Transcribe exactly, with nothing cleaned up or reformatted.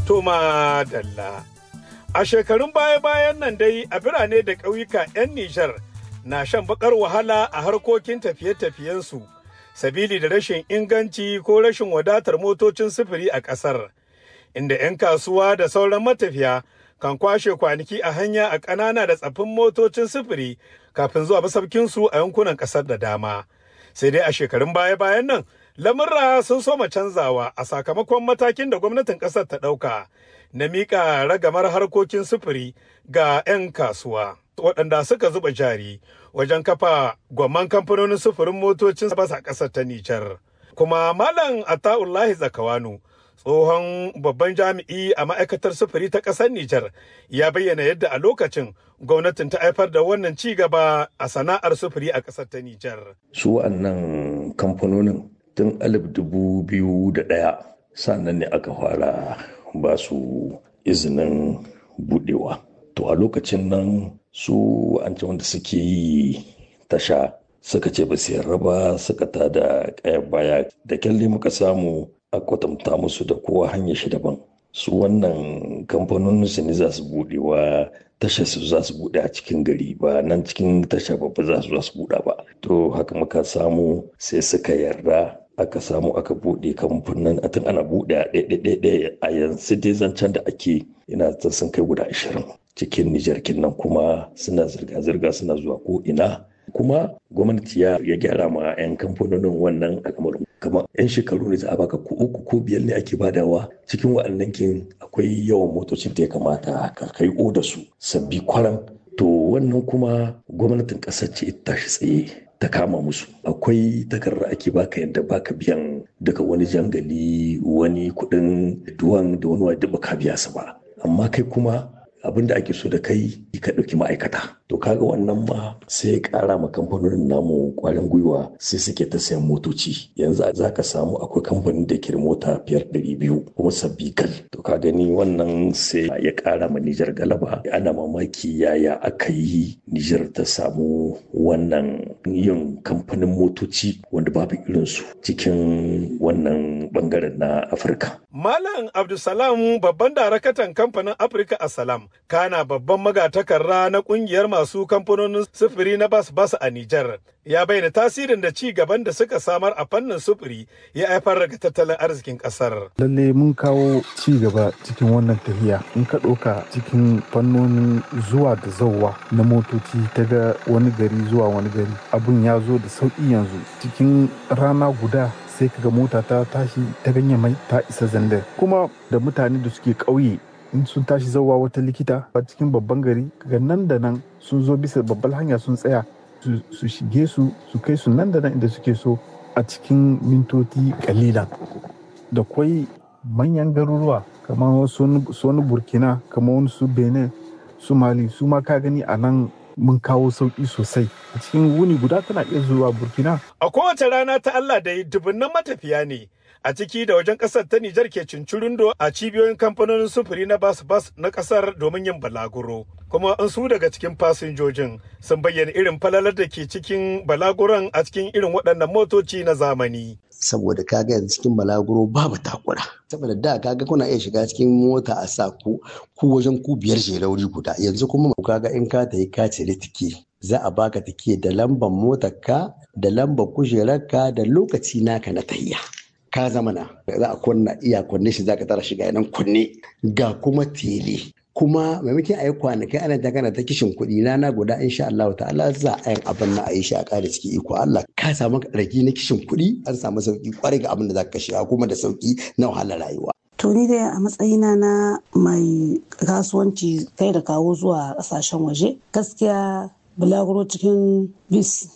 Toma Dalla. A shekarun baya-bayan nan dai a birane da ƙauyuka 'yan Nijar na shan baƙar wahala a harkokin tafiye-tafiyensu, sabili da rashin inganci ko rashin wadatar motocin sufuri a ƙasar, inda 'yan kasuwa da sauran matafiya kan kwashe kwanaki a hanya a ƙanana da tsaffin motocin sufuri kafin zuwa masaukinsu a yankunan ƙasar da dama. Sai dai a shekarun baya-bayan nan, lamurra sun soma canzawa a sakamakon matakin da gwamnatin ƙasar ta ɗauka na miƙa ragamar harkokin sufuri ga 'yan kasuwa, waɗanda suka zuba jari wajen kafa gwamman kamfanonin sufurin motocin bas a ƙasar ta Nijar. Kuma Malam Ata'ullahi Zakawanu, tsohon babban jami'i a ma'aikatar sufuri ta ƙasar Nijar, ya bayyana yadda a lokacin gwamnatin ta haifar da wannan ci gaba a sana'ar sufuri a ƙasar ta Nijar. Su wa'annan kamfanonin tun alif dubu biyu da ɗaya sannan ne aka fara ba su izinin buɗewa. To a lokacin nan su wa'ancan wanda suke yi tasha suka ce ba su yarda ba, suka tada ƙayar baya da kyalle muka samu a kwatanta musu da kowa hanyar shi daban. Su wannan kamfanonin su ne za su buɗewa tasha su za su buɗe a cikin gari, ba nan cikin tasha babba za su za su buɗe ba. To haka muka samu sai suka yarda aka samu aka buɗe kamfanin a tun ana buɗe a ɗaiɗaiɗaiɗaya a yanzu dai zancen da ake ina ta sun kai guda ashirin cikin Nijar kinnan, kuma suna zirga-zirga suna zuwa ko ina. Kuma gwamnati ya gyara ma 'yan kamfanonin wannan al'amarin, kamar 'yan shekaru ne za a baka ko uku ko biyar ne ake badawa cikin wa'annan kin akwai yawan motocin da ya kamata ka kai oda su sabbi kwaran. To wannan kuma gwamnatin ƙasar ce ta tashi tsaye ta kama musu. Akwai takarda ake baka yadda baka biyan daga wani jangali, wani kuɗin duwan da wani wadda baka biya su ba, amma kai kuma abin da ake so da kai ka ɗauki ma'aikata. To kaga wannan ma sai ya ƙara ma kamfanonin namu ƙwarin gwiwa, sai suke ta sayan motoci. Yanzu za ka samu akwai kamfanin da ke da mota biyar ɗari biyu kuma sabbi kal. To ka gani wannan sai ya ƙara ma Nijar galaba. Ana mamaki yaya aka yi Nijar ta samu wannan yin kamfanin motoci wanda babu irinsu cikin wannan bangaren na Afirka. Malam Abdulsalam, babban darakatan kamfanin Afirka a Salam, kana babban magatakarda na kungiyar masu kamfanonin sufuri na bas-bas a Nijar, ya bayyana tasirin da ci gaban da suka samar a fannin sufuri ya haifar daga tattalin arzikin kasar. Lalle mun kawo ci gaba cikin wannan tafiya. In ka ɗauka cikin fannonin zuwa da zauwa na motoci ta ga wani gari zuwa wani gari, abun ya zo da sauƙi yanzu. Cikin rana guda sai kaga mota ta tashi ta ganye mai ta isa Zandar. Kuma da mutane da suke ƙauye in sun tashi zauwa wata likita a cikin babban gari, kaga nan da nan sun zo bisa babbar hanya sun tsaya su shige su su kai su nan da nan inda suke so a cikin mintoti kalilan. Da kwai manyan garuruwa kamar su wani Burkina, kamar wani su Benin, su Mali, su ma ka gani a nan mun kawo sauƙi sosai. A cikin wuni guda tana iya zuwa Burkina. A kowace rana ta Allah da dubunnan matafiya ne a ciki da wajen ƙasar ta Nijar ke cincirindo a cibiyoyin kamfanonin sufuri na bas-bas na ƙasar domin yin balaguro. Kuma an su daga cikin fasinjojin sun bayyana irin falalar da ke cikin balaguron a cikin irin waɗannan motoci na zamani. Saboda kaga yanzu cikin balaguro babu takura. Saboda da kaga kuna iya shiga cikin mota a sa ku ku wajen ku biyar jerauri guda. Yanzu kuma kaga in ka tayi ka cire tike, za a baka tike da lambar motarka da lambar kujerarka da lokaci naka na tahiya. Ka zama na za a kunna iya kunne shi zaka tara shiga nan kunne ga kuma tele. Kuma maimakon a yi kwanakai ana ta kana ta kishin kuɗi rana guda insha Allah ta'ala za a yin abin na a yi shi a ƙara ciki iko Allah. Ka samu ragi na kishin kuɗi, an samu sauƙi kwarai ga abin da za ka shiga kuma da sauƙi na wahalar rayuwa. To ni dai a matsayina na mai kasuwanci kai da kawo zuwa ƙasashen waje, gaskiya bulaguro cikin bis